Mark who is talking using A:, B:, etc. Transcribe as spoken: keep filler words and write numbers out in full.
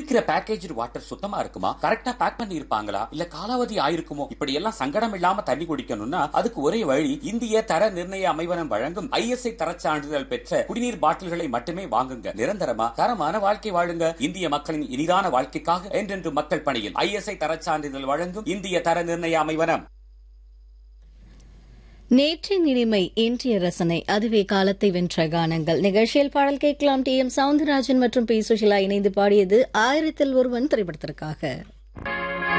A: குடிக்கிற package water சுத்தமா இருக்குமா, கரெக்டா பேக் பண்ணி இருப்பாங்களா, இல்ல காலாவதி ஆயிருக்குமோ, இப்படி எல்லாம் சங்கடம் இல்லாம தண்ணி குடிக்கணும்னா அதுக்கு ஒரே வழி இந்திய தர நிர்ணய அமைவனம் வழங்கும் ஐஎஸ்ஐ தர சான்றிதழ் பெற்ற குடிநீர் பாட்டில்களை மட்டுமே வாங்குங்க. நிரந்தரமா தரமான வாழ்க்கை வாழுங்க. இந்திய மக்களின் இனிதான வாழ்க்கைக்காக என்றென்று மக்கள் பணியில் ஐஎஸ்ஐ தர சான்றிதழ் வழங்கும் இந்திய தர நிர்ணய அமைவனம்.
B: நேற்றின் இனிமை இன்றைய ரசனை, அதுவே காலத்தை வென்ற கானங்கள் நிகழ்ச்சியில் பாடல் கேட்கலாம். டி எம் சவுந்தரராஜன் மற்றும் பி சுஷிலா இணைந்து பாடியது ஆயிரத்தில் ஒருவன் திரைப்படத்திற்காக.